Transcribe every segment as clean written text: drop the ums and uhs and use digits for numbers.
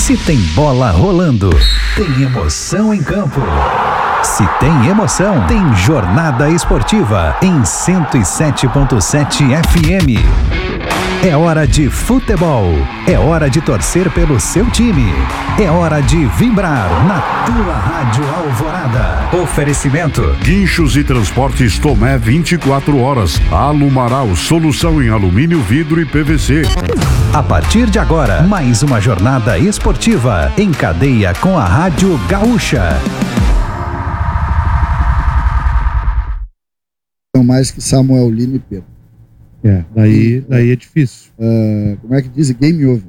Se tem bola rolando, tem emoção em campo. Se tem emoção, tem jornada esportiva em 107.7 FM. É hora de futebol. É hora de torcer pelo seu time. É hora de vibrar na tua Rádio Alvorada. Oferecimento: Guinchos e Transportes Tomé 24 horas. Alumaral, solução em alumínio, vidro e PVC. A partir de agora, mais uma jornada esportiva em cadeia com a Rádio Gaúcha. Mais que Samuel Lino e Pedro. Daí é difícil. Como é que diz? Game over.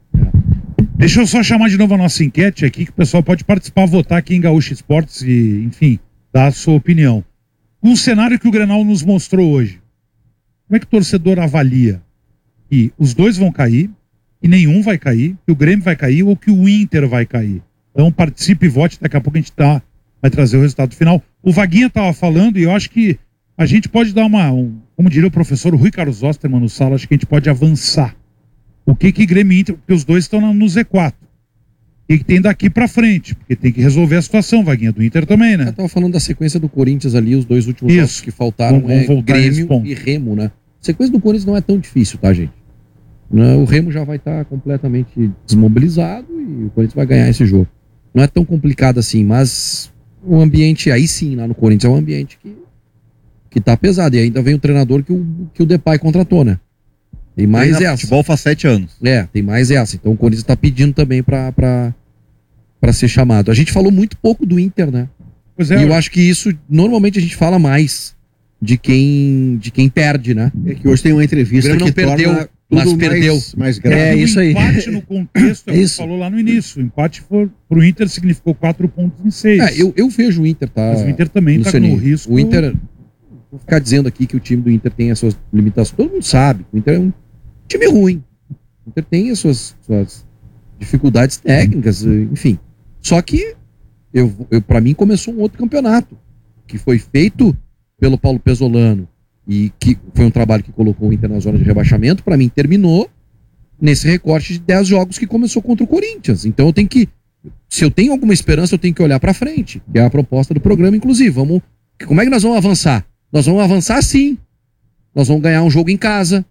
Deixa eu só chamar de novo a nossa enquete aqui, que o pessoal pode participar, votar aqui em Gaúcha Esportes e, enfim, dar a sua opinião. Um cenário que o Grenal nos mostrou hoje. Como é que o torcedor avalia que os dois vão cair, e nenhum vai cair, que o Grêmio vai cair ou que o Inter vai cair? Então participe e vote, daqui a pouco a gente vai trazer o resultado final. O Vaguinha estava falando e eu acho que a gente pode dar como diria o professor Rui Carlos Osterman no Sala, acho que a gente pode avançar. O que Grêmio e Inter, porque os dois estão no Z4. O que tem daqui pra frente? Porque tem que resolver a situação, Vaguinha, do Inter também, né? Eu tava falando da sequência do Corinthians ali, os dois últimos jogos que faltaram Grêmio e Remo, né? A sequência do Corinthians não é tão difícil, tá, gente? O Remo já vai estar completamente desmobilizado e o Corinthians vai ganhar esse jogo. Não é tão complicado assim, mas o ambiente, aí sim, lá no Corinthians, é um ambiente que tá pesado. E ainda vem o treinador que o Depay contratou, né? Tem mais essa. Futebol faz 7 anos. Tem mais essa. Então o Corinthians tá pedindo também pra ser chamado. A gente falou muito pouco do Inter, né? Pois é. E eu acho que isso, normalmente a gente fala mais de quem perde, né? É que hoje tem uma entrevista que perdeu, mas perdeu. Mais grave. Isso aí. O empate no contexto, é isso. Falou lá no início. O empate pro Inter significou 4 pontos em 6. Eu vejo o Inter, tá? Mas o Inter também tá no risco. O Inter... Vou ficar dizendo aqui que o time do Inter tem as suas limitações. Todo mundo sabe que o Inter é um time ruim. O Inter tem as suas dificuldades técnicas, enfim. Só que, para mim, começou um outro campeonato, que foi feito pelo Paulo Pesolano, e que foi um trabalho que colocou o Inter na zona de rebaixamento. Para mim, terminou nesse recorte de 10 jogos que começou contra o Corinthians. Então, se eu tenho alguma esperança, eu tenho que olhar para frente, que é a proposta do programa, inclusive. Como é que nós vamos avançar? Nós vamos avançar sim. Nós vamos ganhar um jogo em casa,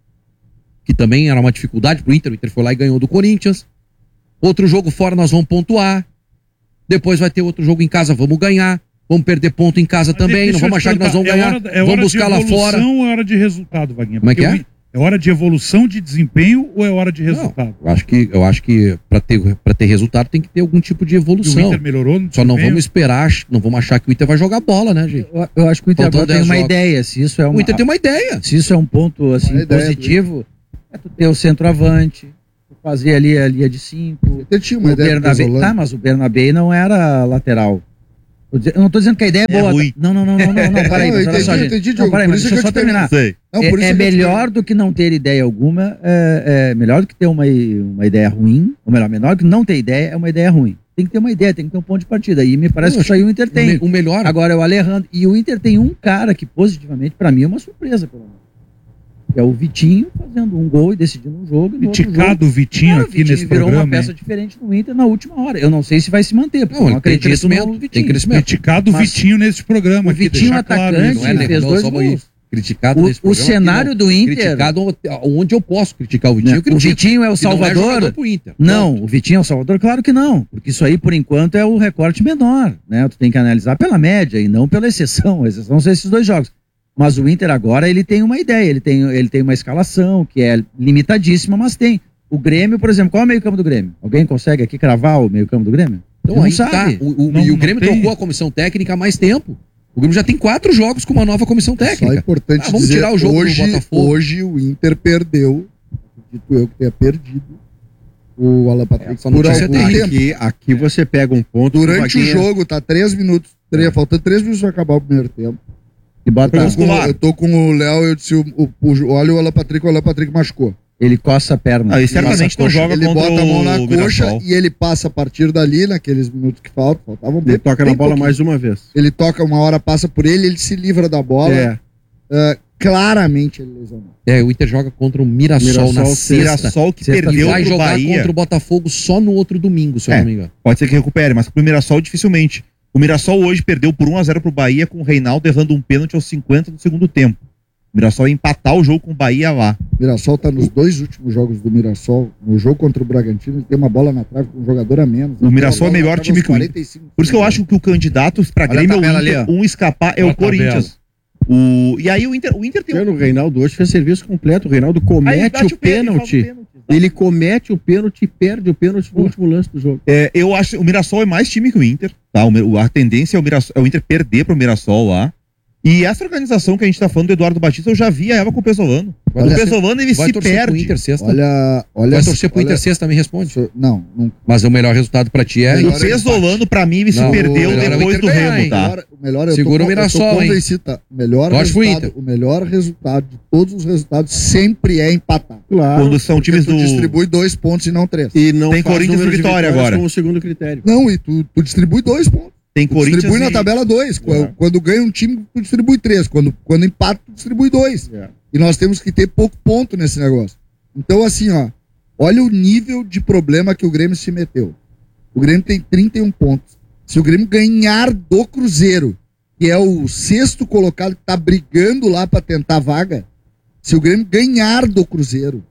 que também era uma dificuldade pro Inter. O Inter foi lá e ganhou do Corinthians. Outro jogo fora nós vamos pontuar. Depois vai ter outro jogo em casa, vamos ganhar. Vamos perder ponto em casa também. Não vamos achar que nós vamos ganhar. Vamos buscar lá fora. É hora de evolução ou é hora de resultado, Vaguinha? Como é que é? É hora de evolução de desempenho ou é hora de resultado? Não, eu acho que para ter resultado tem que ter algum tipo de evolução. E o Inter melhorou no Só não vamos esperar, não vamos achar que o Inter vai jogar bola, né, gente? Eu acho que o Inter agora tem uma ideia. Se isso é o Inter tem uma ideia. Se isso é um ponto assim, positivo, é tu ter o centroavante, fazer ali a linha de 5. Eu tinha uma ideia. Mas o Bernabé não era lateral. Eu não tô dizendo que a ideia é boa. Ruim. Não, peraí, olha só, gente. Entendi, não, peraí, mas deixa eu só terminar. É melhor do que não ter ideia alguma, é melhor do que ter uma ideia ruim, ou melhor do que não ter ideia é uma ideia ruim. Tem que ter uma ideia, tem que ter um ponto de partida. E me parece que isso aí o Inter tem. O melhor. Agora é o Alejandro. E o Inter tem um cara que positivamente, pra mim, é uma surpresa, pelo menos. Que é o Vitinho fazendo um gol e decidindo um jogo. Criticado o Vitinho aqui nesse programa. Virou uma peça diferente no Inter na última hora. Eu não sei se vai se manter, porque eu não acredito no Vitinho. Tem crescimento. Criticado o Vitinho nesse programa. O Vitinho atacante fez 2 gols. Criticado nesse programa. O cenário do Inter... Criticado onde eu posso criticar o Vitinho. O Vitinho é o Salvador? Não, o Vitinho é o Salvador? Claro que não. Porque isso aí, por enquanto, é o recorte menor, né? Tu tem que analisar pela média e não pela exceção. A exceção são esses 2 jogos. Mas o Inter agora, ele tem uma ideia, ele tem uma escalação que é limitadíssima, mas tem. O Grêmio, por exemplo, qual é o meio-campo do Grêmio? Alguém consegue aqui cravar o meio-campo do Grêmio? Então, não sabe. E o Grêmio trocou a comissão técnica há mais tempo. O Grêmio já tem 4 jogos com uma nova comissão técnica. Só é importante vamos dizer, tirar o jogo do Botafogo. Hoje o Inter perdeu, acredito eu que tenha perdido, o Alan Patrick por algum tempo. Aqui você pega um ponto... Durante o jogo, tá 3 minutos, faltando 3 minutos para acabar o primeiro tempo. E bota eu tô com o Léo, eu disse, olha o Alan Patrick machucou. Ele coça a perna. E certamente não joga ele contra bota a mão na o coxa Mirassol. E ele passa a partir dali, naqueles minutos que faltavam. Ele toca na bola mais uma vez. Ele toca, uma hora passa por ele se livra da bola. claramente ele lesionou. O Inter joga contra o Mirassol na sexta. Mirassol que Sexta, perdeu vai pro jogar Bahia. contra o Botafogo só no outro domingo, se eu não me engano. Pode ser que recupere, mas pro Mirassol dificilmente. O Mirassol hoje perdeu por 1-0 pro Bahia, com o Reinaldo errando um pênalti aos 50 do segundo tempo. O Mirassol ia empatar o jogo com o Bahia lá. O Mirassol tá nos 2 últimos jogos do Mirassol. No jogo contra o Bragantino, ele tem uma bola na trave com um jogador a menos. O Mirassol é melhor time que o Inter. Por isso que eu acho que o candidato pra Grêmio é o Inter, um escapar é o Corinthians. E aí o Inter tem O Reinaldo hoje fez serviço completo. O Reinaldo comete o pênalti. Ele comete o pênalti e perde o pênalti no último lance do jogo. Eu acho que o Mirassol é mais time que o Inter, tá? A tendência é o Inter perder pro Mirassol lá. E essa organização que a gente tá falando do Eduardo Batista, eu já vi a Eva com o Pesolano. O Pesolano, ele se perde. Pro Inter sexta. Vai torcer pro Inter sexta, me responde. Não. Mas o melhor resultado pra ti é... O Pesolano, pra mim, ele se perdeu depois do Remo, tá? Segura o Mirassol, hein? O melhor resultado de todos os resultados sempre é empatar. Claro. Quando são times do... distribui 2 pontos e não 3. E não tem Corinthians e Vitória agora. Com o segundo critério. Não, e tu distribui 2 pontos. Tem Corinthians distribui na tabela 2. Quando ganha um time, tu distribui 3. Quando empata, tu distribui 2. E nós temos que ter pouco ponto nesse negócio. Então, assim, olha o nível de problema que o Grêmio se meteu. O Grêmio tem 31 pontos. Se o Grêmio ganhar do Cruzeiro, que é o 6º colocado que tá brigando lá pra tentar vaga, se o Grêmio ganhar do Cruzeiro,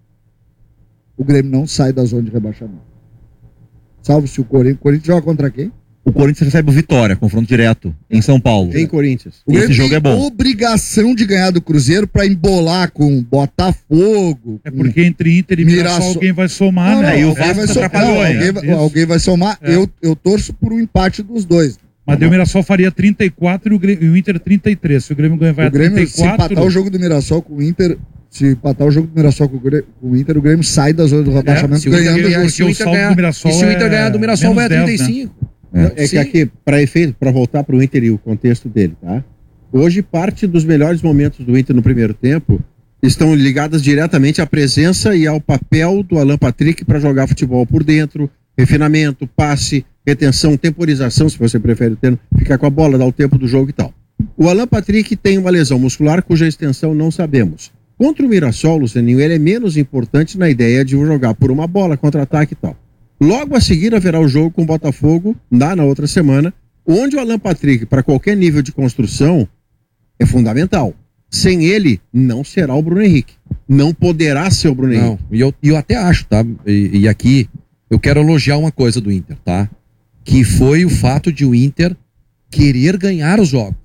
o Grêmio não sai da zona de rebaixamento. Salvo se o Corinthians joga contra quem? O Corinthians recebe o Vitória, confronto direto, em São Paulo. Em Corinthians. Esse jogo é bom. Obrigação de ganhar do Cruzeiro pra embolar com Botafogo. É porque entre Inter e Mirassol alguém vai somar, né? E o Vasco atrapalhou, alguém vai somar. Eu torço por um empate dos dois. Mas o Mirassol faria 34 e o Inter 33. Se o Grêmio vai a 34... Se empatar o jogo do Mirassol com o Inter... Se empatar o jogo do Mirassol com o Inter, o Grêmio sai da zona do rebaixamento ganhando o jogo. Se o saldo do Mirassol se o Inter ganhar do Mirassol vai a 35. Que aqui, para voltar para o Inter e o contexto dele, tá? Hoje, parte dos melhores momentos do Inter no primeiro tempo estão ligadas diretamente à presença e ao papel do Alan Patrick para jogar futebol por dentro, refinamento, passe, retenção, temporização, se você prefere o termo, ficar com a bola, dar o tempo do jogo e tal. O Alan Patrick tem uma lesão muscular cuja extensão não sabemos. Contra o Mirassol, Lucianinho, ele é menos importante na ideia de jogar por uma bola, contra-ataque e tal. Logo a seguir haverá o jogo com o Botafogo, na outra semana, onde o Alan Patrick, para qualquer nível de construção, é fundamental. Sem ele, não será o Bruno Henrique. Não poderá ser o Bruno Henrique. E eu até acho, tá? E aqui, eu quero elogiar uma coisa do Inter, tá? Que foi o fato de o Inter querer ganhar os jogos.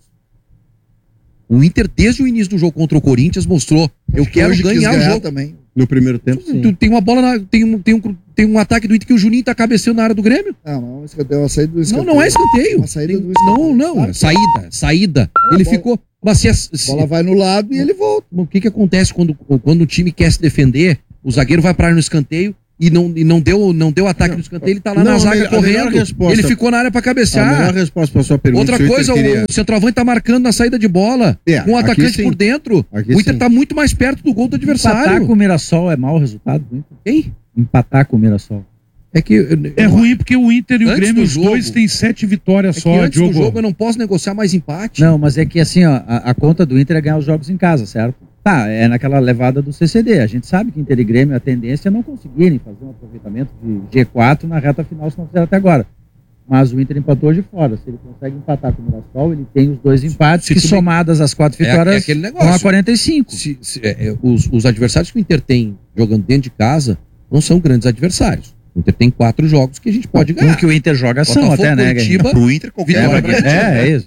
O Inter, desde o início do jogo contra o Corinthians, mostrou: eu quero ganhar o jogo. Também. No primeiro tempo, sim. Tem uma bola, tem um ataque do Inter que o Juninho tá cabeceando na área do Grêmio. Não, é uma saída do escanteio. Não é escanteio. Uma saída do escanteio. Não, é saída. Ele ficou... Mas a bola vai no lado e ele volta. O que acontece quando o time quer se defender, o zagueiro vai para no escanteio e não deu ataque no escanteio, ele tá lá na zaga correndo, ele ficou na área para cabecear. A melhor resposta para sua pergunta. Outra coisa, o centroavante tá marcando na saída de bola, com o atacante por dentro. O Inter tá muito mais perto do gol do adversário. Empatar com o Mirassol é mau resultado do Inter? Quem? Empatar com o Mirassol. É ruim porque o Inter e o Grêmio, os dois, têm 7 vitórias só. Antes do jogo eu não posso negociar mais empate. Não, mas é que assim, ó, a conta do Inter é ganhar os jogos em casa, certo? Tá, é naquela levada do CCD. A gente sabe que Inter e Grêmio, a tendência é não conseguirem fazer um aproveitamento de G4 na reta final, se não fizeram até agora. Mas o Inter empatou hoje fora. Se ele consegue empatar com o Mirassol, ele tem os 2 empates que, somadas as 4 vitórias, vão a 45. Os adversários que o Inter tem jogando dentro de casa não são grandes adversários. O Inter tem 4 jogos que a gente pode ganhar. Um que o Inter joga são até, né? Pro Inter qualquer é isso.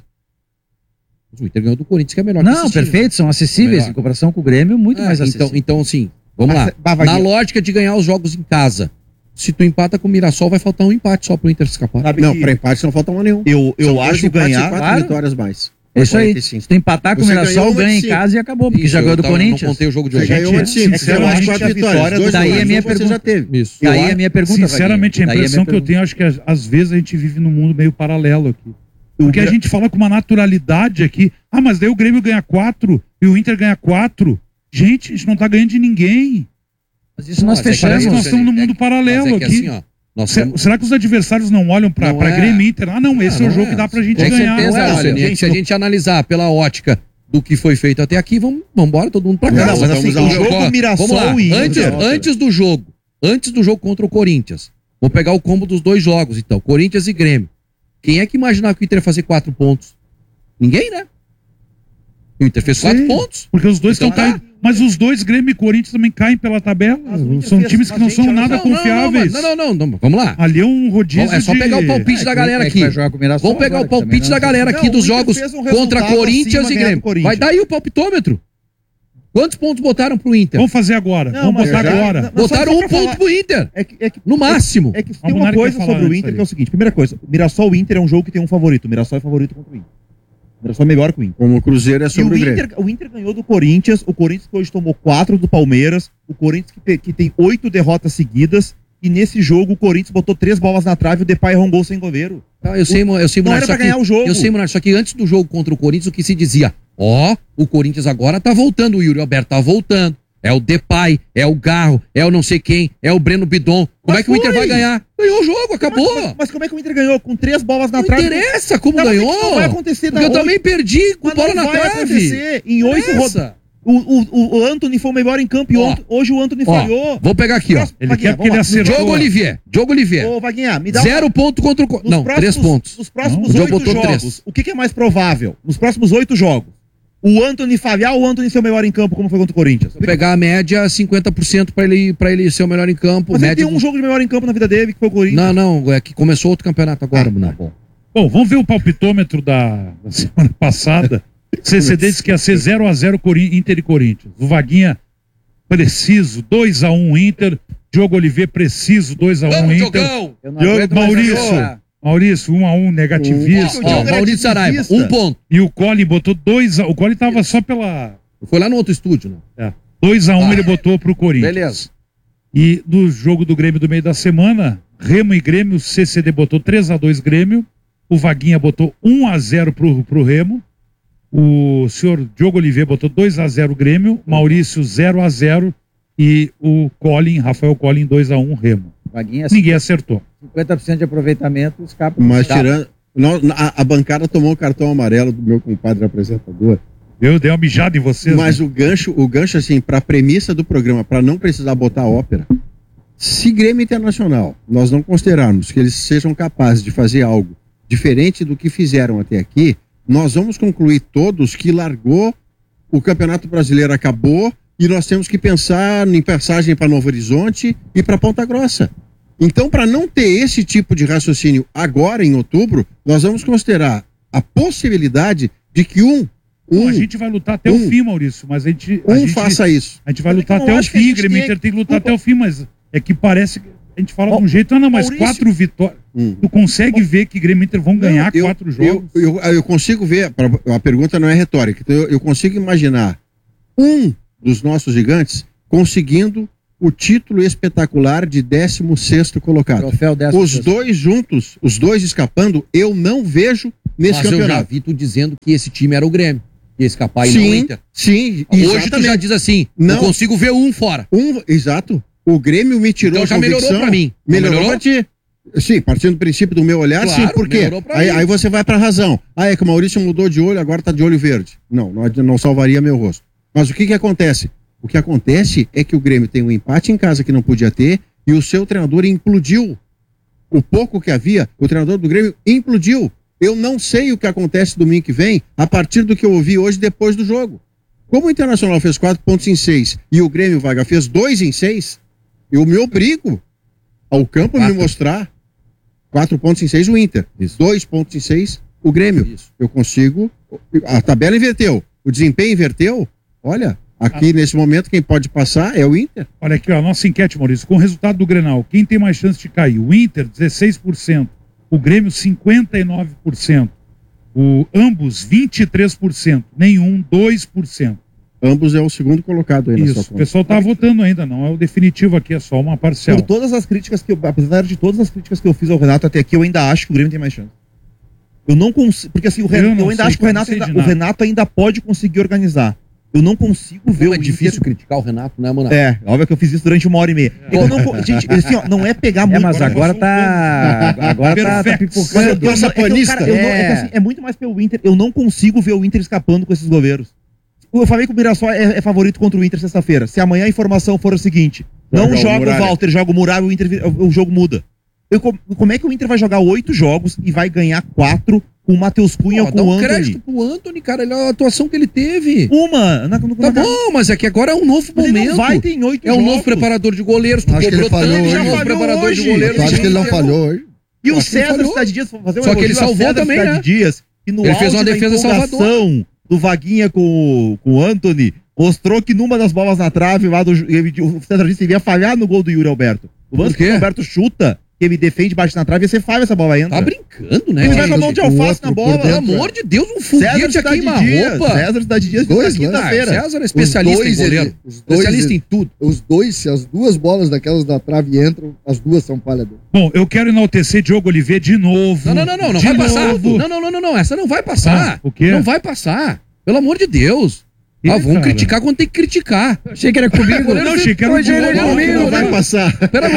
O Inter ganhou do Corinthians, que é melhor. Não, perfeito, são acessíveis em comparação com o Grêmio, muito mais acessíveis. Então, assim, vamos lá. Na lógica de ganhar os jogos em casa, se tu empata com o Mirassol, vai faltar um empate só pro Inter escapar. Não, para empate não falta nenhum. Eu acho ganhar 4 vitórias mais. É isso aí. Se tu empatar com o Mirassol, ganha em casa e acabou, porque já ganhou do Corinthians. Não contei o jogo de hoje. Ganhou de 5. Daí a minha pergunta. Daí a minha pergunta. Sinceramente, a impressão que eu tenho, acho que às vezes a gente vive num mundo meio paralelo aqui. Porque a gente fala com uma naturalidade aqui. Ah, mas daí o Grêmio ganha 4 e o Inter ganha 4. Gente, a gente não tá ganhando de ninguém. Mas isso nós fechamos. Parece que nós estamos num mundo paralelo aqui. Será que os adversários não olham pra Grêmio e Inter? Ah, não, esse é o jogo que dá pra gente ganhar. Se a gente analisar pela ótica do que foi feito até aqui, vamos embora, todo mundo pra Não, casa. mas assim, o jogo Mirassol Vamos lá, e Inter. antes do jogo contra o Corinthians, vou pegar o combo dos dois jogos, então, Corinthians e Grêmio. Quem é que imaginava que o Inter ia fazer 4 pontos? Ninguém, né? O Inter fez 4 pontos. Porque os dois estão caindo. Mas os dois, Grêmio e Corinthians, também caem pela tabela. São times que não são nada confiáveis. Não, vamos lá. Ali é um rodízio. É só pegar o palpite da galera aqui. Vamos pegar o palpite da galera aqui dos jogos contra Corinthians e Grêmio. Vai dar aí o palpitômetro. Quantos pontos botaram pro Inter? Vamos fazer agora. Vamos botar agora. Botaram 1 ponto pro Inter. No máximo. É que tem uma coisa sobre o Inter que é o seguinte. Primeira coisa, Mirassol e Inter é um jogo que tem um favorito. O Mirassol é favorito contra o Inter. O Mirassol é melhor que o Inter. Como o Cruzeiro é sobre o Grêmio. O Inter ganhou do Corinthians. O Corinthians que hoje tomou 4 do Palmeiras. O Corinthians que tem 8 derrotas seguidas. E nesse jogo o Corinthians botou 3 bolas na trave e o Depay errou um gol sem goleiro. Eu sei, não era pra ganhar o jogo. Eu sei, Monark, só que antes do jogo contra o Corinthians, o que se dizia? O Corinthians agora tá voltando, o Yuri Alberto tá voltando. É o Depay, é o Garro, é o não sei quem, é o Breno Bidon. Como é que o Inter vai ganhar? Ganhou o jogo, acabou. Mas como é que o Inter ganhou? Com 3 bolas na trave? Não interessa como ganhou. Não vai acontecer. Porque eu também perdi com bola na trave. Acontecer. Em 8 rodadas. O Anthony foi o melhor em campo e hoje o Anthony falhou. Vou pegar aqui, ó. Ele quer porque ele acertou. Diogo Olivier. Ô, Vaguinha, me dá 0 ponto contra o... Não, 3 pontos. Nos próximos 8 jogos, o que é mais provável? Nos próximos 8 jogos, o Anthony falhar ou o Anthony ser o melhor em campo, como foi contra o Corinthians? Vou pegar a média, 50% pra ele ser o melhor em campo. Mas média ele tem um jogo de melhor em campo na vida dele, que foi o Corinthians. Não, é que começou outro campeonato agora, Monark. Bom, vamos ver o palpitômetro da semana passada. CCD disse que ia ser 0x0 Inter e Corinthians. O Vaguinha, preciso, 2x1 Inter. Diogo Oliveira, preciso, 2x1 Inter. Maurício, 1x1 negativista. Maurício Saraiva, 1 ponto. E o Coli botou 2x1. O Coli tava só pela... Foi lá no outro estúdio, né? 2x1 ele botou pro Corinthians. Beleza. E do jogo do Grêmio do meio da semana, Remo e Grêmio, o CCD botou 3x2 Grêmio. O Vaguinha botou 1x0 pro Remo. O senhor Diogo Oliveira botou 2x0 Grêmio, Maurício 0x0 e o Rafael Collin 2x1 Remo. Vaguinha, ninguém acertou. 50% de aproveitamento, escapa. Mas tirando... A bancada tomou o cartão amarelo do meu compadre apresentador. Eu dei uma mijada em vocês. Mas né? o gancho assim, pra premissa do programa, pra não precisar botar ópera, se Grêmio Internacional, nós não considerarmos que eles sejam capazes de fazer algo diferente do que fizeram até aqui, nós vamos concluir todos que largou, o Campeonato Brasileiro acabou e nós temos que pensar em passagem para Novo Horizonte e para Ponta Grossa. Então, para não ter esse tipo de raciocínio agora, em outubro, nós vamos considerar a possibilidade de que a gente vai lutar até o fim, Maurício, mas a gente faça isso. A gente vai lutar até o fim, Grêmio Inter tem que lutar até o fim, mas é que parece que a gente fala de um jeito, mas Maurício, 4 vitórias. Tu consegue ver que Grêmio Inter vão ganhar 4 jogos? Eu consigo ver, a pergunta não é retórica, então eu consigo imaginar um dos nossos gigantes conseguindo o título espetacular de 16º colocado. Os dois juntos, os dois escapando, eu não vejo nesse campeonato. Eu já vi tu dizendo que esse time era o Grêmio. Ia escapar e não o Inter. Sim, hoje tu já diz assim, não, eu consigo ver um fora. Exato. O Grêmio me tirou então já melhorou pra mim. Melhorou pra ti. Sim, partindo do princípio do meu olhar, claro, sim, por quê? Aí você vai pra razão. É que o Maurício mudou de olho, agora tá de olho verde. Não salvaria meu rosto. Mas o que acontece? O que acontece é que o Grêmio tem um empate em casa que não podia ter e o seu treinador implodiu. O pouco que havia, o treinador do Grêmio implodiu. Eu não sei o que acontece domingo que vem a partir do que eu ouvi hoje depois do jogo. Como o Internacional fez 4 pontos em 6 e o Grêmio Vaga fez 2 em 6, eu me obrigo ao campo me mostrar 4 pontos em 6 o Inter, 2 pontos em 6 o Grêmio. Isso. Eu consigo, a tabela inverteu, o desempenho inverteu, olha, aqui nesse momento quem pode passar é o Inter. Olha aqui, ó, a nossa enquete, Maurício, com o resultado do Grenal, quem tem mais chance de cair? O Inter, 16%, o Grêmio, 59%, ambos, 23%, nenhum, 2%. Ambos é o segundo colocado aí na sua conta. O pessoal tá votando ainda, não é o definitivo aqui, é só uma parcial. Por todas as críticas apesar de todas as críticas que eu fiz ao Renato até aqui, eu ainda acho que o Grêmio tem mais chance. Eu não consigo, porque assim, eu ainda acho que o Renato ainda pode conseguir organizar. Eu não consigo ver É difícil criticar o Renato, né, mano? Óbvio que eu fiz isso durante 1h30. Gente, assim, ó, não é pegar muito. Mas agora tá pipocando. É muito mais pelo Inter. Eu não consigo ver o Inter escapando com esses goleiros. Eu falei que o Mirassol é favorito contra o Inter sexta-feira. Se amanhã a informação for o seguinte, não joga o Walter, joga o Muralha, o jogo muda. Como é que o Inter vai jogar 8 jogos e vai ganhar 4 com o Matheus Cunha ou com o Antony? Dá crédito pro Antony, cara, a atuação que ele teve. Tá bom, mas é que agora é um novo momento. Não vai, tem 8 jogos. É um novo preparador de goleiros. Tu acho que ele falhou hoje. Já falhou preparador hoje. de goleiros. Acho que ele não falhou hoje. E o César Cidade Dias, fazer só que ele salvou também, né? Dias, e no ele fez uma defesa salvadora do Vaguinha com o Antony, mostrou que numa das bolas na trave lá o César Dias iria falhar no gol do Yuri Alberto. O lance que o Alberto chuta, que ele defende baixo na trave, e você falha essa bola entra. Tá brincando, né? Ele vai com a mão de alface na bola. Pelo amor de Deus, um foguete aqui queima-roupa. César Cidade Dias na quinta-feira. César é especialista em goleiro. Especialista em tudo. Os dois, se as duas bolas daquelas da trave entram, as duas são falha dele. Bom, eu quero enaltecer Diogo Oliveira de novo. Não vai passar. Não, essa não vai passar. O quê? Não vai passar. Pelo amor de Deus. Vamos criticar quando tem que criticar. Achei que era comigo. Não, achei que era comigo. Não vai passar. Pera,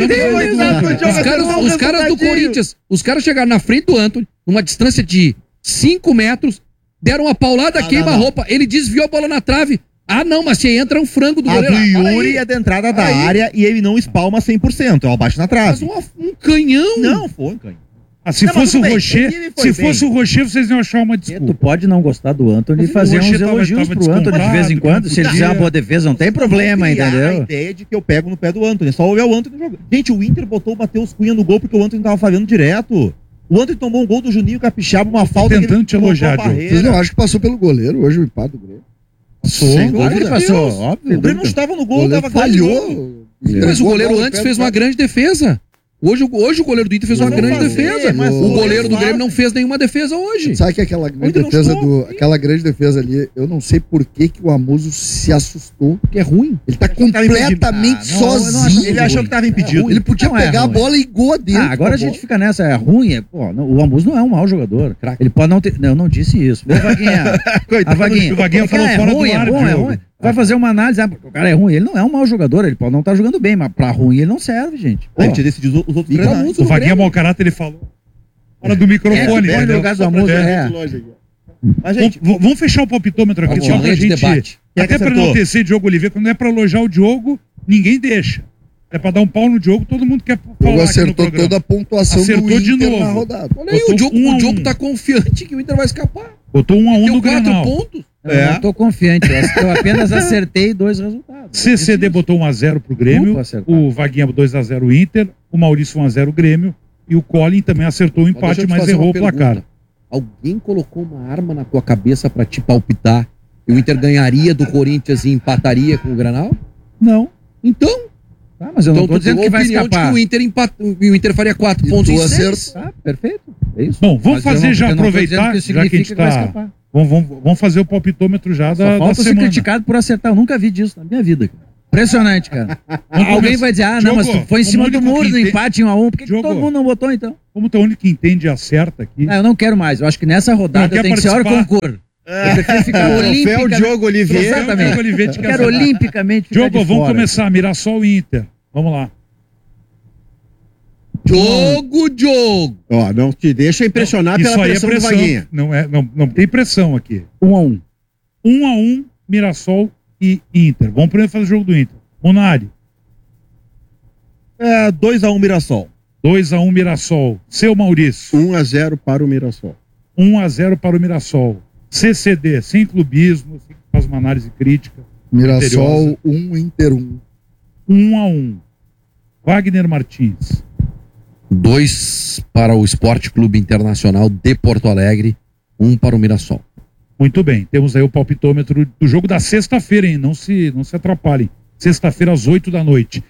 os caras do Corinthians, os caras chegaram na frente do Antony, numa distância de 5 metros, deram uma paulada, queima-roupa, ele desviou a bola na trave. Ah, não, mas se entra um frango do goleiro. A do Yuri é da entrada da área e ele não espalma 100%, é o abaixo na trave. Mas um canhão. Não, foi um canhão. Se fosse o Rocher, vocês iam achar uma desculpa. Tu pode não gostar do Antony e fazer uns elogios pro Antony de vez em quando. Se ele fizer uma boa defesa, não tem problema, entendeu? A ideia de que eu pego no pé do Antony. Só olhar o Antony jogando. Gente, o Inter botou o Matheus Cunha no gol porque o Antony tava falhando direto. O Antony tomou um gol do Juninho Capixaba, uma falta. Tentando te elogiar, Diogo. Vocês não acham que passou pelo goleiro hoje o empate do Grêmio? Passou, óbvio. O Grêmio não estava no gol, tava falhou. Mas o goleiro antes fez uma grande defesa. Hoje o goleiro do Inter fez uma grande defesa. Mas o goleiro do Grêmio não fez nenhuma defesa hoje. Sabe que aquela grande defesa ali, eu não sei por que o Amuso se assustou. Porque é ruim. Ele tá completamente sozinho. Ele achou que tava impedido. Ele podia pegar a bola e gol dentro. Agora a gente fica nessa, é ruim. O Amuso não é um mau jogador. Ele pode não ter. Não, eu não disse isso. O Vaguinha falou fora do ar. É ruim. Vai fazer uma análise, o cara é ruim, ele não é um mau jogador, ele pode não estar jogando bem, mas pra ruim ele não serve, gente. A gente decidiu os outros O Vaguinha é mau caráter, ele falou fora do microfone. No lugar do Amuso, Mas, gente, vamos fechar o palpitômetro aqui, só pra gente... Debate. Até pra enaltecer Diogo Oliveira, quando é pra elogiar o Diogo, ninguém deixa. É pra dar um pau no Diogo, todo mundo quer falar. O acertou toda a pontuação do Inter de novo. na rodada. Olha aí, o Diogo tá confiante que o Inter vai escapar. Botou 1-1 no Grenal. 4 pontos. Eu não tô confiante, eu apenas acertei 2 resultados. CCD botou 1-0 pro Grêmio, o Vaguinha 2-0 Inter, o Maurício 1-0 Grêmio e o Colin também acertou o empate, mas errou o placar. Alguém colocou uma arma na tua cabeça pra te palpitar e o Inter ganharia do Corinthians e empataria com o Grenal? Não. Então... Tá, mas eu não tô dizendo que vai escapar. De que o Inter faria 4 pontos em 6. Tá, perfeito. É isso. Bom, vamos fazer já, aproveitar, já que a gente tá... Vamos fazer o palpitômetro já da semana. Só falta ser criticado por acertar. Eu nunca vi disso na minha vida. Impressionante, cara. Alguém vai dizer, não, mas tu foi em cima do muro, no empate 1-1. Por que todo mundo não botou, então? Como tu é o único que entende e acerta aqui... Eu não quero mais. Eu acho que nessa rodada eu tenho que ser hora concurso. Eu prefiro ficar olimpicamente... Diogo Oliveira. Exatamente. Eu quero olimpicamente ficar Diogo, vamos começar. Mirassol e Inter. Vamos lá. Diogo! Ó, não te deixa impressionar pela pressão do Vaguinha. Não tem pressão aqui. 1-1. 1-1, Mirassol e Inter. Vamos primeiro fazer o jogo do Inter. Monari. 2-1 Mirassol. 2-1 Mirassol. Seu Maurício. 1-0 para o Mirassol. 1-0 para o Mirassol. CCD, sem clubismo, sem fazer uma análise crítica. Mirassol 1, Inter 1. 1-1. Wagner Martins. 2 para o Esporte Clube Internacional de Porto Alegre, 1 para o Mirassol. Muito bem, temos aí o palpitômetro do jogo da sexta-feira, hein? Não se atrapalhem. Sexta-feira às 8 da noite.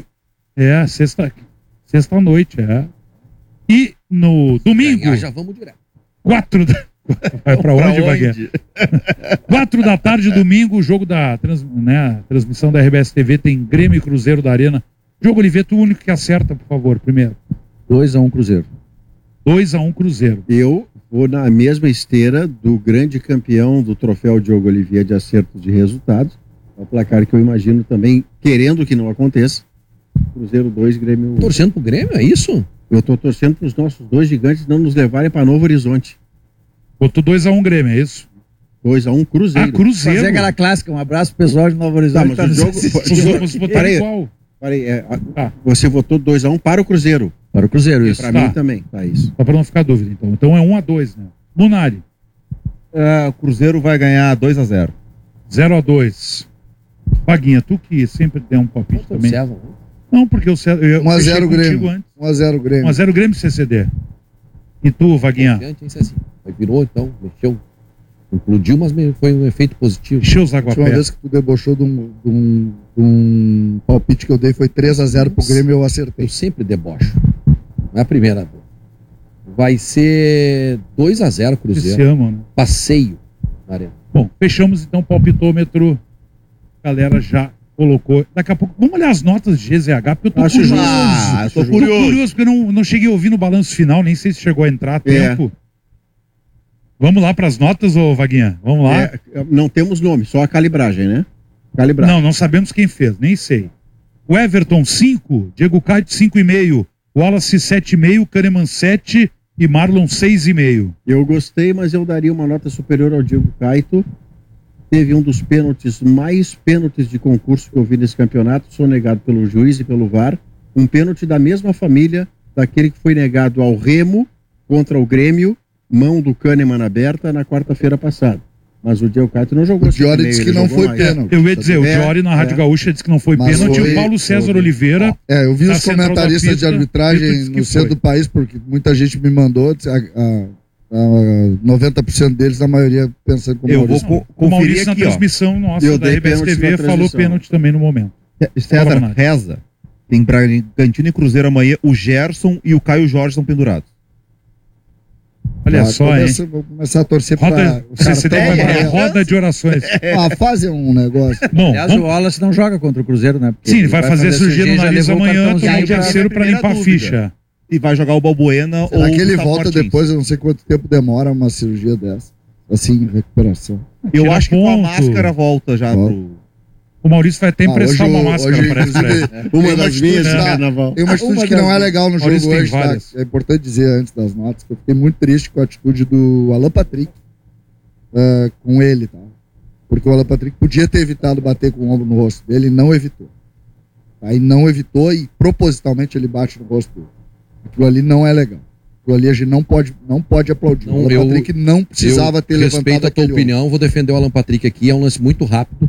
Sexta-noite, E no domingo... Já vamos direto. 4 da... Vai pra onde, Vaguinha? 4 da tarde, domingo, o jogo da transmissão da RBS TV tem Grêmio e Cruzeiro da Arena. Diogo Oliveira, tu o único que acerta, por favor, primeiro. 2-1 Cruzeiro. 2-1 Cruzeiro. Eu vou na mesma esteira do grande campeão do troféu Diogo Oliveira de acertos de resultados. É o placar que eu imagino também, querendo que não aconteça. Cruzeiro 2, Grêmio 1. Torcendo pro Grêmio, é isso? Eu tô torcendo pros nossos dois gigantes não nos levarem para Novo Horizonte. Botou 2-1 Grêmio, é isso? 2x1 Cruzeiro. Cruzeiro. Fazer aquela clássica, um abraço pro pessoal de Novo Horizonte. Tá, mas o jogo... Vamos botar igual. Você votou 2x1 para o Cruzeiro. Para o Cruzeiro, isso. Para mim também, tá isso. Só para não ficar dúvida, então. Então é 1x2, né? Munari. O Cruzeiro vai ganhar 2x0. 0x2. Vaguinha, tu que sempre tem um palpite também. Não, porque eu 1x0 Grêmio. 1x0 Grêmio. 1x0 Grêmio CCD. E tu, Vaguinha? Virou, então, mexeu. Implodiu, mas foi um efeito positivo. Encheu os A aguapés. última vez que tu debochou de um palpite que eu dei foi 3x0 pro Grêmio e eu acertei. Eu sempre debocho. Não é a primeira vez. Vai ser 2x0 Cruzeiro. Se amam, né? Passeio na arena. Bom, fechamos então o palpitômetro. A galera já colocou. Daqui a pouco, vamos olhar as notas de GZH, porque eu tô curioso. Tô curioso porque eu não cheguei a ouvir no balanço final, nem sei se chegou a entrar a tempo. Vamos lá para as notas, ô Vaguinha? Vamos lá. Não temos nome, só a calibragem, né? Não sabemos quem fez, nem sei. O Everton, 5. Diego Caio, 5,5. Wallace, 7,5. Kahneman, 7. E Marlon, 6,5. Eu gostei, mas eu daria uma nota superior ao Diego Caito. Teve um dos mais pênaltis de concurso que eu vi nesse campeonato, sonegado pelo juiz e pelo VAR. Um pênalti da mesma família daquele que foi negado ao Remo contra o Grêmio, mão do Kahneman aberta na quarta-feira passada. Mas o Diego Caito não jogou. O Diori disse que não foi pênalti. Eu ia dizer, o Diori na Rádio Gaúcha disse que não foi pênalti. E o Paulo César Oliveira. Eu vi os comentaristas de arbitragem no centro do país, porque muita gente me mandou, 90% deles, a maioria pensando como Maurício. O Maurício, na transmissão nossa da RBS TV, falou pênalti também no momento. César, reza. Tem Bragantino e Cruzeiro amanhã, o Gerson e o Caio Jorge estão pendurados. Olha só, hein? Vou começar a torcer para roda de orações. Fazer um negócio. Bom, aliás, o Wallace não joga contra o Cruzeiro, né? Sim, ele vai fazer cirurgia no nariz amanhã, tomar o terceiro para limpar a ficha. E vai jogar o Balbuena ou que ele volta Martins. Depois, eu não sei quanto tempo demora uma cirurgia dessa. Assim, recuperação. Eu acho que com a máscara volta já pro... O Maurício vai até emprestar uma máscara para ele. Uma das minhas de carnaval. Tem uma atitude que não é legal no jogo hoje, tá? É importante dizer antes das notas que eu fiquei muito triste com a atitude do Alan Patrick com ele, tá? Porque o Alan Patrick podia ter evitado bater com o ombro no rosto dele e não evitou. Aí não evitou e propositalmente ele bate no rosto dele. Aquilo ali não é legal. Aquilo ali a gente não pode aplaudir. Não, o Alan Patrick não precisava ter levantado aquele respeito a tua opinião, vou defender o Alan Patrick aqui. É um lance muito rápido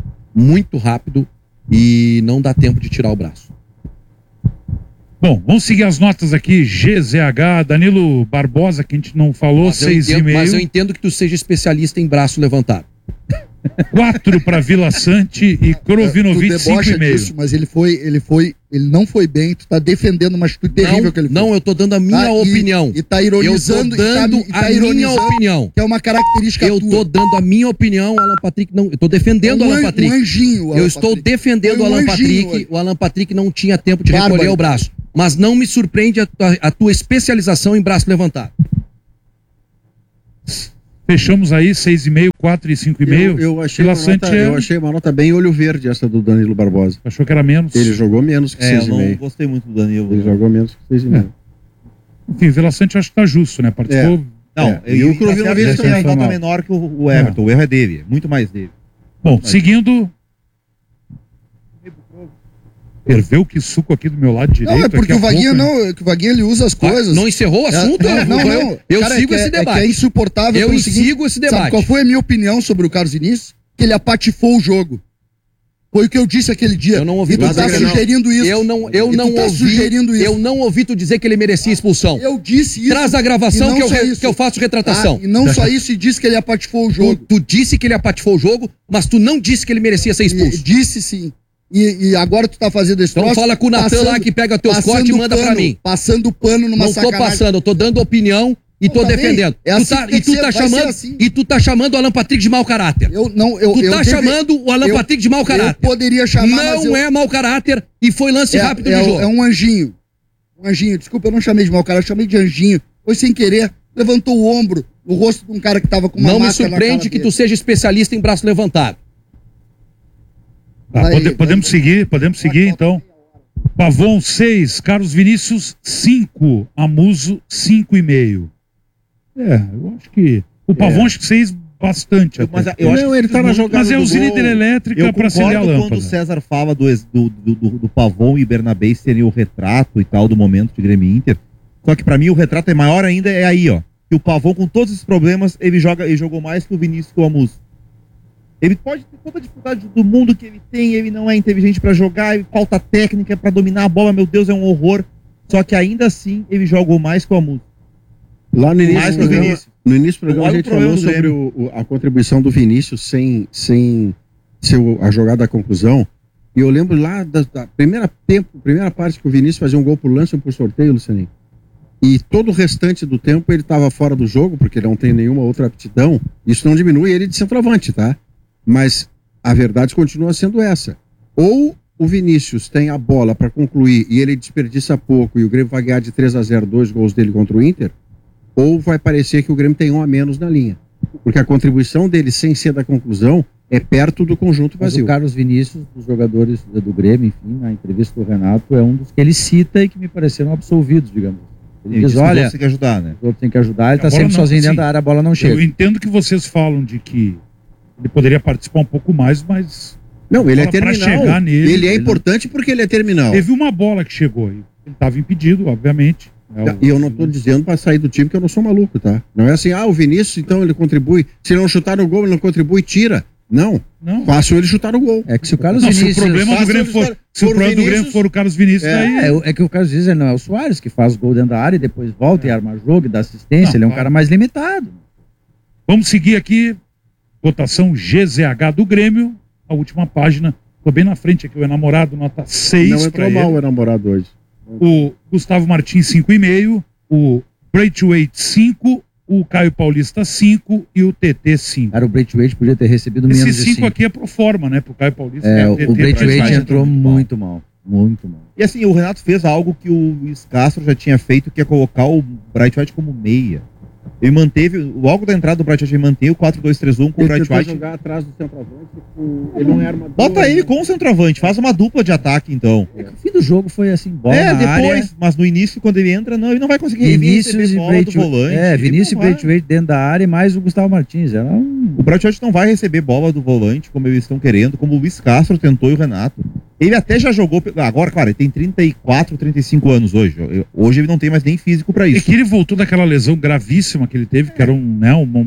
e não dá tempo de tirar o braço. Bom, vamos seguir as notas aqui. GZH, Danilo Barbosa, que a gente não falou, 6,5. Mas eu entendo que tu seja especialista em braço levantado. 4 para Vila Sante e Krovinovic 5,5. Mas ele não foi bem, tu tá defendendo uma atitude terrível que ele fez. Não, eu tô dando a minha opinião. E tá ironizando. Eu tô dando a minha opinião. Que é uma característica Eu tô dando a minha opinião, Alan Patrick não. Eu tô defendendo o Alan Patrick. Eu estou defendendo o Alan Patrick. O Alan Patrick não tinha tempo de recolher o braço. Mas não me surpreende a tua especialização em braço levantado. Fechamos aí, 6,5, 4 e 5,5. Eu achei uma nota bem olho verde essa do Danilo Barbosa. Achou que era menos? Ele jogou menos que 6,5. Eu não gostei muito do Danilo. Ele jogou menos que 6,5. Enfim, Vila Sante eu acho que tá justo, né? Participou. E o Krovinovic tem uma nota menor que o Everton. O erro é dele, muito mais dele. Bom, seguindo... Ferveu que suco aqui do meu lado direito. Não, é porque o Vaguinha o Vaguinha ele usa as coisas. Não encerrou o assunto? Eu sigo esse debate. É insuportável. Eu sigo esse debate. Sabe qual foi a minha opinião sobre o Carlos Vinícius? Que ele apatifou o jogo. Foi o que eu disse aquele dia. Eu não ouvi tu tá sugerindo isso. Eu não ouvi tu dizer que ele merecia expulsão. Eu disse isso. Traz a gravação que eu faço retratação. E não só isso, e disse que ele apatifou o jogo. Tu disse que ele apatifou o jogo, mas tu não disse que ele merecia ser expulso. Disse sim. E agora tu tá fazendo esse troço. Então fala com o Natan lá que pega teus cortes e manda pra mim. Passando pano numa sacanagem. Não tô passando, eu tô dando opinião e tô defendendo. Tu tá chamando o Alan Patrick de mau caráter. Tu tá chamando o Alan Patrick de mau caráter. Eu poderia chamar, não é mau caráter e foi lance rápido de jogo. É um anjinho. Um anjinho. Desculpa, eu não chamei de mau caráter, eu chamei de anjinho. Foi sem querer. Levantou o ombro no rosto de um cara que tava com uma máscara. Não me surpreende que tu seja especialista em braço levantado. Podemos seguir então. Pavon 6, Carlos Vinícius 5, Amuso 5,5. Eu acho que o Pavon acho que 6 bastante. Eu acho ele tá na jogada. Mas é usina hidrelétrica para acender a lâmpada. Quando o César fala do Pavon e Bernabé serem o retrato e tal do momento de Grêmio e Inter. Só que pra mim o retrato é maior ainda, é aí, ó. Que o Pavon, com todos esses problemas, ele jogou mais que o Vinícius que o Amuso. Ele pode ter toda a dificuldade do mundo que ele tem, ele não é inteligente pra jogar, ele falta técnica pra dominar a bola, meu Deus, é um horror. Só que ainda assim, ele jogou mais que o Amuso. Lá no início do programa a gente falou sobre a contribuição do Vinícius sem ser a jogada da conclusão. E eu lembro lá da primeira parte que o Vinícius fazia um gol por lance ou por sorteio, Lucianinho. E todo o restante do tempo ele estava fora do jogo, porque ele não tem nenhuma outra aptidão. Isso não diminui ele de centroavante, tá? Mas a verdade continua sendo essa. Ou o Vinícius tem a bola para concluir e ele desperdiça pouco e o Grêmio vai ganhar de 3-0, 2 gols dele contra o Inter, ou vai parecer que o Grêmio tem um a menos na linha. Porque a contribuição dele, sem ser da conclusão, é perto do conjunto vazio. Mas o Carlos Vinícius, dos jogadores do Grêmio, enfim, na entrevista do Renato, é um dos que ele cita e que me pareceram absolvidos, digamos. Ele diz, olha, o outro tem que ajudar, né? O outro tem que ajudar, ele tá sempre sozinho dentro da área, a bola não chega. Eu entendo que vocês falam de que ele poderia participar um pouco mais, mas... Não, ele é terminal. Nele, ele é importante porque ele é terminal. Teve uma bola que chegou aí. Ele estava impedido, obviamente. E eu não tô dizendo para sair do time que eu não sou maluco, tá? Não é assim, o Vinícius, então ele contribui. Se não chutar no gol, ele não contribui, tira. Não. Faço ele chutar no gol. É que se o Carlos Vinícius... Se o problema do Grêmio for o Carlos Vinícius, é que o Carlos Vinícius não é o Soares, que faz gol dentro da área e depois volta e arma jogo e dá assistência. Ele é um cara mais limitado. Vamos seguir aqui. Cotação GZH do Grêmio. A última página. Tô bem na frente aqui. O enamorado, nota 6. Não entrou mal o enamorado hoje. O Gustavo Martins, 5,5. O Braithwaite, 5. O Caio Paulista, 5. E o TT, 5. Cara, o Braithwaite podia ter recebido menos de 5. Esse 5 aqui é pro forma, né? Pro Caio Paulista. O Braithwaite entrou muito mal. Muito mal. E assim, o Renato fez algo que o Luiz Castro já tinha feito, que é colocar o Braithwaite como meia. Ele manteve, logo da entrada do Braithwaite, ele manteve o 4-2-3-1 com o Braithwaite. Jogar atrás do centroavante, ele não é armador. Bota ele com o centroavante, faz uma dupla de ataque, então. O fim do jogo foi assim, bola na depois, área. Mas no início, quando ele entra, não, ele não vai conseguir Vinícius e Braithwaite. Vinícius e Braithwaite dentro da área e mais o Gustavo Martins. O Braithwaite não vai receber bola do volante, como eles estão querendo, como o Luiz Castro tentou e o Renato. Ele até já jogou, agora, claro, ele tem 34, 35 anos hoje. Hoje ele não tem mais nem físico pra isso. É que ele voltou daquela lesão gravíssima que ele teve, que era um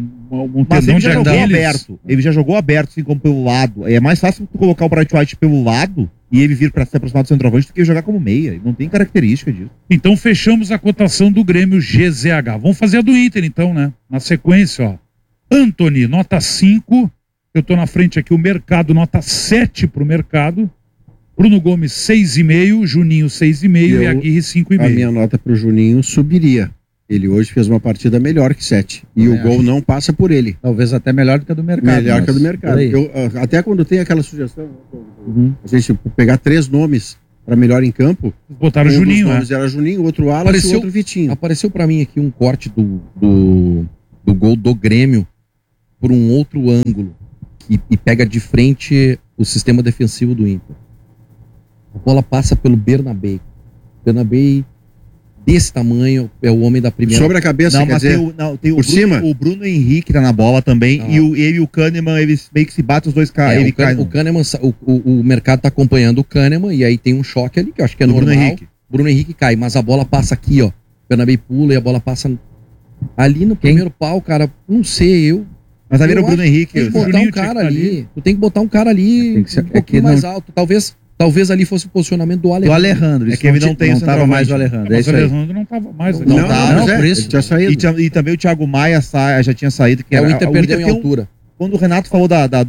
mas ele já jogou aberto. Ele já jogou aberto, assim como pelo lado. É mais fácil tu colocar o Braithwaite pelo lado e ele vir pra se aproximar do centroavante do que jogar como meia. Ele não tem característica disso. Então fechamos a cotação do Grêmio GZH. Vamos fazer a do Inter, então, né? Na sequência, ó. Antony, nota 5. Eu tô na frente aqui, o Mercado, nota 7 pro Mercado. Bruno Gomes, 6,5, Juninho, 6,5 e Aguirre, 5,5. A minha nota pro Juninho subiria. Ele hoje fez uma partida melhor que 7. E o gol não passa por ele. Talvez até melhor do que a do Mercado. Melhor que a do Mercado. Até quando tem aquela sugestão, a gente pegar 3 nomes para melhor em campo. Botaram o Juninho, um dos nomes era Juninho, outro Wallace e outro Vitinho. Apareceu para mim aqui um corte do gol do Grêmio por um outro ângulo e pega de frente o sistema defensivo do Inter. A bola passa pelo Bernabé. Bernabé, desse tamanho, é o homem da primeira. Sobre a cabeça, quer dizer, tem por cima? O Bruno Henrique tá na bola também. E ele e o Kahneman, eles meio que se batem os dois caras. O Kahneman, o Mercado tá acompanhando o Kahneman, e aí tem um choque ali, que eu acho que é normal. Bruno Henrique cai, mas a bola passa aqui, ó. O Bernabé pula e a bola passa ali no primeiro pau, cara. Não sei, Mas tá vendo o Bruno Henrique? Tem que botar um cara ali. Tu tem que botar um cara ali um pouquinho mais alto. Talvez ali fosse o posicionamento do Alejandro. Do Alejandro. É que ele não tava mais o Alejandro. Mas o Alejandro não tava mais. Não, por isso. Tinha saído. E também o Thiago Maia já tinha saído. Que o Inter perdeu em altura. Quando o Renato falou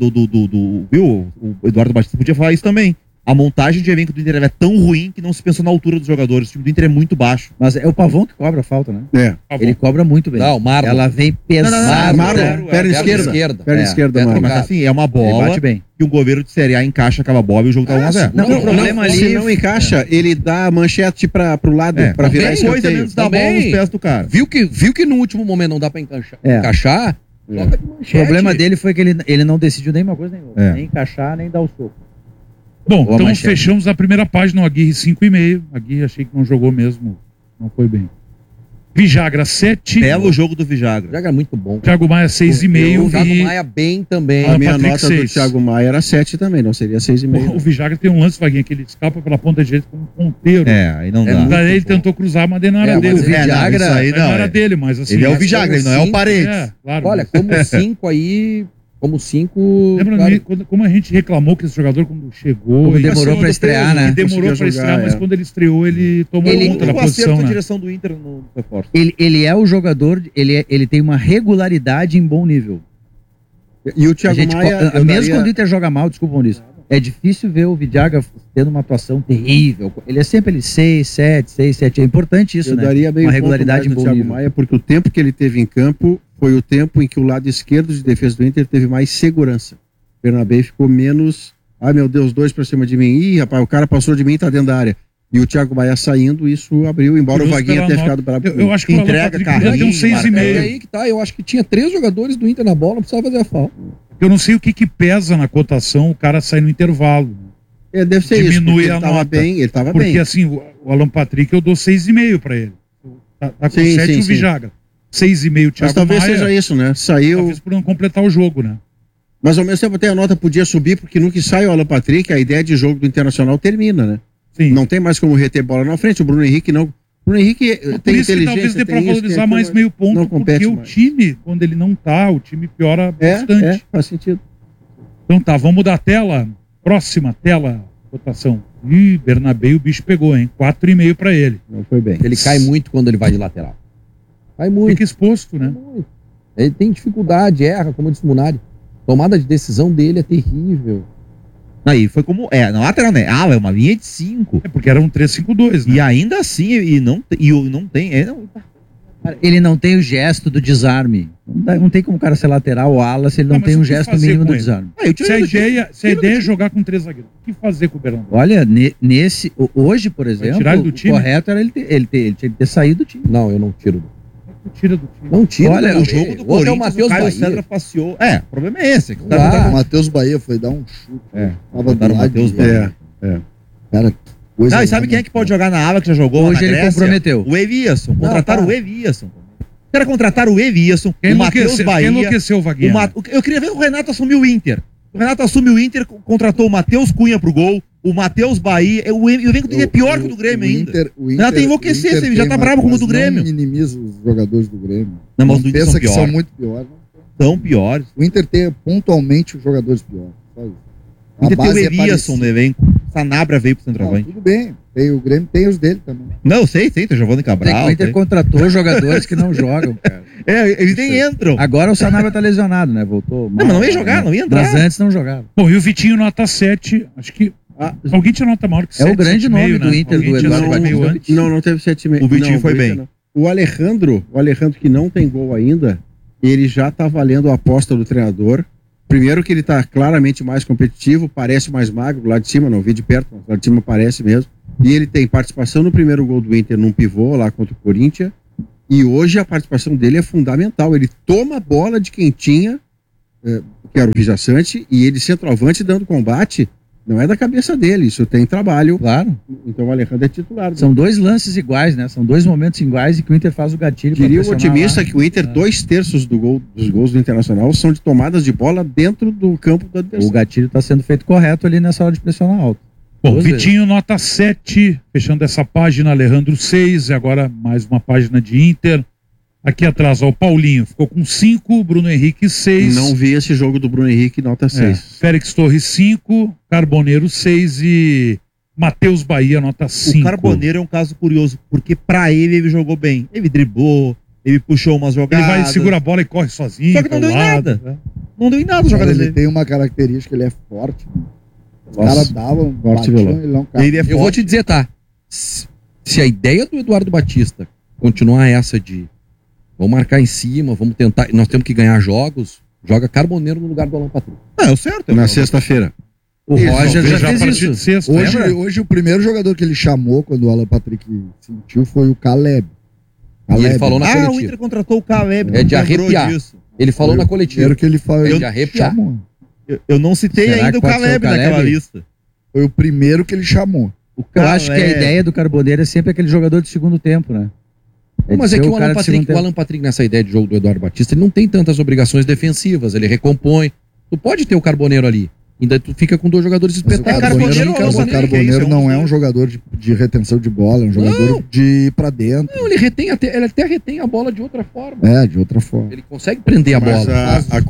viu? O Eduardo Batista podia falar isso também. A montagem de elenco do Inter é tão ruim que não se pensou na altura dos jogadores. O time do Inter é muito baixo. Mas é o Pavão que cobra a falta, né? Ele cobra muito bem. Não, Marlon. Ela vem pesada. Perna esquerda. Perna esquerda, Marlon. Mas assim, é uma bola que um goleiro de Série A encaixa aquela bola e o jogo tá 1-0. Não, o problema ali... Se não encaixa, ele dá a manchete pro lado, pra virar escanteio. Menos da bola nos pés do cara. Viu que no último momento não dá pra encaixar? O problema dele foi que ele não decidiu nenhuma coisa nenhuma. Nem encaixar, nem dar o soco. Bom, então fechamos a primeira página, o Aguirre 5,5. Aguirre achei que não jogou mesmo, não foi bem. Vijagra 7. Belo jogo do Vijagra. Vijagra é muito bom. Thiago Maia 6,5. O Thiago Maia bem também. A minha Patrick nota 6. do Thiago Maia era 7 também, não seria 6,5. O Vijagra tem um lance, Vaguinha, que ele escapa pela ponta direita com um ponteiro. Aí não dá. Daí ele tentou cruzar, mas não era dele. O Vijagra isso aí não era dele, mas assim. Ele é o Vijagra, ele não é o Paredes. Claro, Olha, como 5 aí... Como 5... Lembra como a gente reclamou que esse jogador quando chegou... Como demorou pra estrear, né? Demorou pra estrear, mas quando ele estreou, ele tomou conta da posição, a né? direção do Inter no reforço. Ele é o jogador, ele tem uma regularidade em bom nível. E o Thiago Maia... Mesmo quando o Inter joga mal, desculpa, Maurício, é difícil ver o Vijagra tendo uma atuação terrível. Ele é sempre 6, 7. É importante isso, né? daria meio uma regularidade em bom Thiago nível. Maia, porque o tempo que ele teve em campo foi o tempo em que o lado esquerdo de defesa do Inter teve mais segurança. O Bernabé ficou menos... Ai, meu Deus, 2 pra cima de mim. Ih, rapaz, o cara passou de mim e tá dentro da área. E o Thiago Maia saindo, isso abriu, embora o Vaguinha tenha ficado bravo. Eu acho que entrega carrinho, tem um 6,5. Aí que tá, eu acho que tinha 3 jogadores do Inter na bola, não precisava fazer a falta. Eu não sei o que pesa na cotação o cara sair no intervalo. Deve ser Diminui isso, a ele tava nota. bem, ele tava Porque bem. assim, o Alan Patrick eu dou 6,5 pra ele. Tá com 7 o Vijagra. 6,5 o Thiago Mas talvez Maia, seja isso, né? Saiu... Talvez por não completar o jogo, né? Mas ao mesmo tempo até a nota podia subir, porque no que sai o Alan Patrick, a ideia de jogo do Internacional termina, né? Sim. Não tem mais como reter bola na frente, o Bruno Henrique não... O Bruno Henrique tem isso que talvez dê pra valorizar mais meio ponto, porque o time, quando ele não tá, o time piora bastante. Faz sentido. Então tá, vamos mudar a tela. Próxima tela, cotação. Ih, Bernabé, o bicho pegou, hein? 4,5 pra ele. Não foi bem. Ele cai muito quando ele vai de lateral. Cai muito. Fica exposto, né? Ele tem dificuldade, erra, como disse o Munari. Tomada de decisão dele é terrível. Aí foi como... na lateral, né? É uma linha de 5. É porque era um 3-5-2, né? E ainda assim, não tem... Cara, ele não tem o gesto do desarme. Não tem como o cara ser lateral ou ala se ele não tem um gesto mínimo do desarme. Se a ideia é jogar com 3 zagueiros, o que fazer com o Bernabé? Olha, hoje, por exemplo, tirar ele do time? O correto era ele tinha que ter saído do time. Não, eu não tiro. Tira do time. Não tira. Olha, O jogo do Hoje é o Corinthians, Matheus o Caio Bahia. César passeou. O problema é esse. O Matheus Bahia foi dar um chute. Tava do lado Matheus Bahia. Cara, coisa... Não, e sabe quem é que pode jogar na ala que já jogou Hoje na ele Grécia? comprometeu. O Eviasson. Contrataram o Eviasson. Os caras contrataram o Eviasson, Quem o Matheus Bahia. enlouqueceu o Vaguinha? Eu queria ver o Renato assumir o Inter. O Renato assume o Inter, contratou o Matheus Cunha pro gol, o Matheus Bahia. O elenco dele é pior que o do Grêmio ainda. O Renato tem que enlouquecer, ele já tá bravo como o do Grêmio. Não minimiza os jogadores do Grêmio. Não, mas os do Inter pensa são que são piores. muito piores. São piores. O Inter tem pontualmente os jogadores piores. Só isso. O Inter tem o base é Eviasson no parecida. elenco. Sanabra veio pro Não, centroavante. tudo bem. O Grêmio tem os dele também. Não, eu sei, tem o Giovanni Cabral. O Inter contratou jogadores que não jogam, cara. Eles nem entram. Agora o Sanabria tá lesionado, né? Voltou. Não, mas não ia jogar, não ia entrar. Mas antes não jogava. Bom, e o Vitinho nota 7. Acho que alguém tinha nota maior que 7. É o grande nome do Inter, do Eduardo Batista. Não teve 7,5. O Vitinho foi bem. Não. O Alejandro que não tem gol ainda, ele já tá valendo a aposta do treinador. Primeiro que ele tá claramente mais competitivo, parece mais magro lá de cima, não vi de perto, mas lá de cima parece mesmo. E ele tem participação no primeiro gol do Inter num pivô lá contra o Corinthians. E hoje a participação dele é fundamental. Ele toma a bola de quem tinha, que era o Vijaçante, e ele centroavante dando combate. Não é da cabeça dele, isso tem trabalho. Claro. Então o Alejandro é titular. São 2 lances iguais, né? São 2 momentos iguais e que o Inter faz o gatilho. Diria o otimista que o Inter, 2/3 dos gols do Internacional são de tomadas de bola dentro do campo do adversário. O gatilho está sendo feito correto ali nessa hora de pressionar alto. Bom, Vitinho nota 7, fechando essa página, Alejandro 6, e agora mais uma página de Inter. Aqui atrás, ó, o Paulinho ficou com 5, Bruno Henrique 6. Não vi esse jogo do Bruno Henrique, nota 6. Félix Torres 5, Carboneiro 6 e Matheus Bahia nota 5. O Carboneiro é um caso curioso, porque pra ele jogou bem. Ele driblou, ele puxou umas jogadas. Ele vai, segura a bola e corre sozinho. Só que não deu em nada. Né? Não deu em nada a jogada dele. Ele tem uma característica, ele é forte. Os Nossa, caras davam, forte batiam, ele não cai. Ele é Eu vou forte. te dizer, tá? Se a ideia do Eduardo Batista continuar essa de vamos marcar em cima, vamos tentar, nós temos que ganhar jogos, joga Carboneiro no lugar do Alan Patrick. É o certo. Na sexta-feira. O Roger já fez isso. Sexta, Hoje o primeiro jogador que ele chamou quando o Alan Patrick sentiu foi o Caleb. E ele falou na o coletiva. Inter contratou o Caleb. É de não lembrou arrepiar. disso. Ele falou na coletiva. Primeiro que ele falou, É de arrepiar. chamou. Eu não citei Será ainda que o pode ser o Caleb naquela Caleb? lista. Foi o primeiro que ele chamou. O Eu acho que a Caleb. ideia do Carboneiro é sempre aquele jogador de segundo tempo, né? Mas é que o Alan Patrick, nessa ideia de jogo do Eduardo Batista, ele não tem tantas obrigações defensivas, ele recompõe. Tu pode ter o Carboneiro ali, ainda tu fica com 2 jogadores espetacular. O Carboneiro não é um jogador de retenção de bola, é um jogador de ir pra dentro. Não, ele até retém a bola de outra forma. De outra forma. Ele consegue prender a bola. A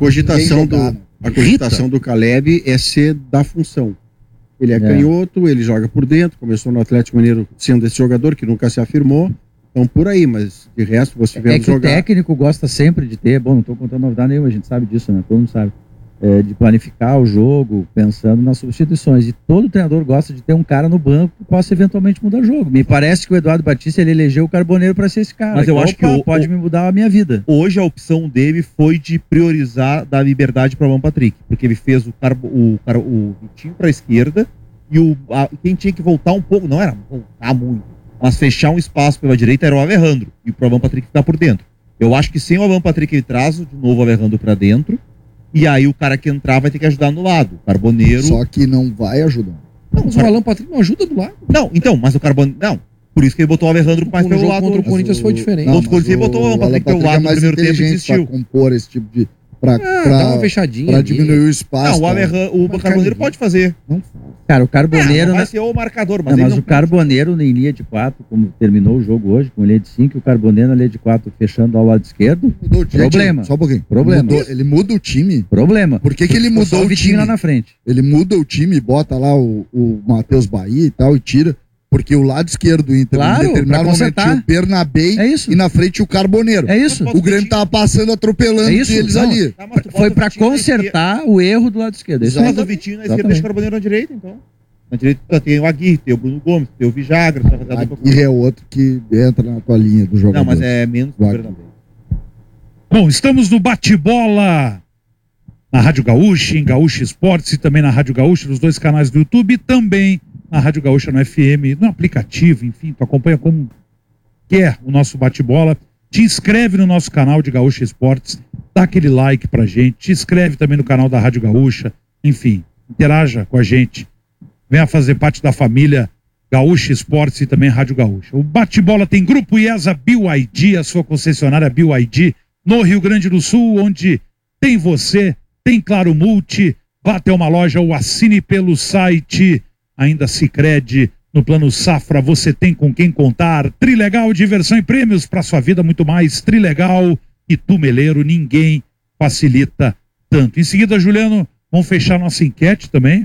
cogitação do Caleb é ser da função. Ele é canhoto, ele joga por dentro, começou no Atlético Mineiro sendo esse jogador que nunca se afirmou. Então, por aí, mas de resto, você vê jogar... o técnico gosta sempre de ter, não estou contando novidade nenhuma, a gente sabe disso, né? Todo mundo sabe. De planificar o jogo, pensando nas substituições. E todo treinador gosta de ter um cara no banco que possa eventualmente mudar o jogo. Me parece que o Eduardo Batista, ele elegeu o Carboneiro para ser esse cara. Mas eu acho que pode me mudar a minha vida. Hoje a opção dele foi de priorizar, dar liberdade para o Alan Patrick, porque ele fez o Vitinho para a esquerda e quem tinha que voltar um pouco, não era voltar muito, mas fechar um espaço pela direita era o Alejandro, e o Alan Patrick ficar por dentro. Eu acho que sem o Alan Patrick ele traz de novo o Alejandro para dentro, e aí o cara que entrar vai ter que ajudar no lado. O Carboneiro... Só que não vai ajudar. Não, mas o Alan Patrick não ajuda do lado. Não, então, mas o Carboneiro... Não, por isso que ele botou o Alejandro mais pelo lado. Contra o Corinthians foi diferente. Contra o Corinthians ele botou o Alan Patrick pelo lado no primeiro tempo e desistiu. Pra compor esse tipo de... Pra dar uma fechadinha. Pra diminuir o espaço. Não, o Carboneiro pode fazer. Não. Cara, o Carboneiro... Não vai ser o marcador, mas o Carboneiro em linha de 4, como terminou o jogo hoje, com linha de 5, e o Carboneiro na linha de 4 fechando ao lado esquerdo. Problema. Só um pouquinho. Problema. Ele muda o time. Problema. Por que ele mudou o time lá na frente? Ele muda o time, bota lá o Matheus Bahia e tal, e tira. Porque o lado esquerdo do Inter, em determinado momento, tinha o Bernabé e na frente o Carboneiro. É isso. O Grêmio tava passando, atropelando eles ali. Foi pra consertar o erro do lado esquerdo. Isso o Vitinho na esquerda, deixa o Carboneiro na direita, então. Na direita tem o Aguirre, tem o Bruno Gomes, tem o Vijagra. Aguirre é outro que entra na tua linha do jogador. Não, mas é menos do Bernabé. Bom, estamos no bate-bola na Rádio Gaúcha, em Gaúcha Esportes e também na Rádio Gaúcha, nos 2 canais do YouTube e também na Rádio Gaúcha no FM, no aplicativo, enfim, tu acompanha como quer o nosso bate-bola. Te inscreve no nosso canal de Gaúcha Esportes, dá aquele like pra gente, te inscreve também no canal da Rádio Gaúcha, enfim, interaja com a gente. Venha fazer parte da família Gaúcha Esportes e também Rádio Gaúcha. O bate-bola tem Grupo IESA BYD, a sua concessionária BYD, no Rio Grande do Sul, onde tem você, tem Claro Multi, vá até uma loja ou assine pelo site. Ainda Sicredi, no Plano Safra, você tem com quem contar. Trilegal, diversão e prêmios para sua vida, muito mais. Trilegal e Tumeleiro, ninguém facilita tanto. Em seguida, Juliano, vamos fechar nossa enquete também.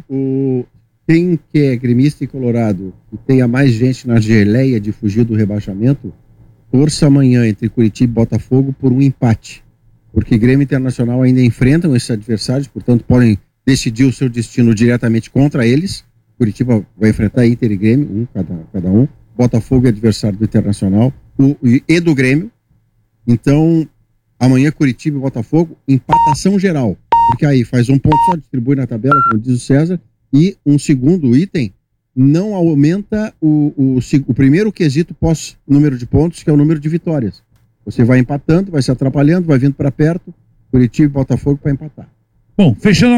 Quem que é gremista e colorado e tenha mais gente na geleia de fugir do rebaixamento, torça amanhã entre Curitiba e Botafogo por um empate. Porque Grêmio e Internacional ainda enfrentam esses adversários, portanto podem decidir o seu destino diretamente contra eles. Curitiba vai enfrentar Inter e Grêmio, cada um. Botafogo é adversário do Internacional e do Grêmio. Então, amanhã Curitiba e Botafogo, empatação geral. Porque aí faz um ponto só, distribui na tabela, como diz o César. E um segundo item, não aumenta o primeiro quesito pós número de pontos, que é o número de vitórias. Você vai empatando, vai se atrapalhando, vai vindo para perto. Curitiba e Botafogo para empatar. Bom, fechando